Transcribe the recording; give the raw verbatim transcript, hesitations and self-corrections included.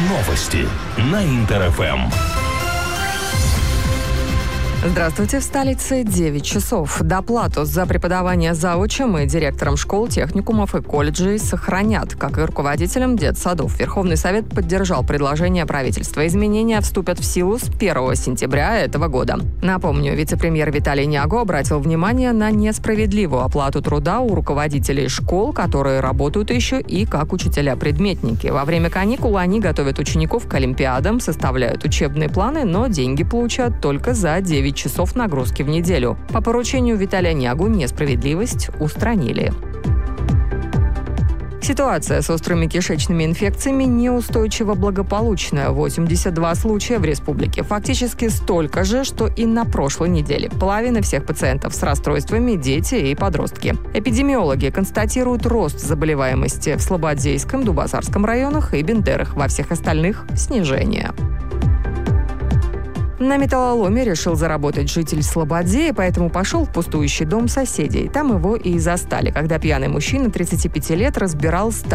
Новости на Интер-ФМ. Здравствуйте, в столице девять часов. Доплату за преподавание заучем и директорам школ, техникумов и колледжей сохранят, как и руководителям детсадов. Верховный совет поддержал предложение правительства. Изменения вступят в силу с первого сентября этого года. Напомню, вице-премьер Виталий Няго обратил внимание на несправедливую оплату труда у руководителей школ, которые работают еще и как учителя-предметники. Во время каникул они готовят учеников к олимпиадам, составляют учебные планы, но деньги получают только за девять часов нагрузки в неделю. По поручению Виталия Нягу несправедливость устранили. Ситуация с острыми кишечными инфекциями неустойчиво благополучная. восемьдесят два случая в республике. Фактически столько же, что и на прошлой неделе. Половина всех пациентов с расстройствами – дети и подростки. Эпидемиологи констатируют рост заболеваемости в Слободейском, Дубосарском районах и Бендерах. Во всех остальных – снижение. На металлоломе решил заработать житель Слободеи, поэтому пошел в пустующий дом соседей. Там его и застали, когда пьяный мужчина тридцати пяти лет разбирал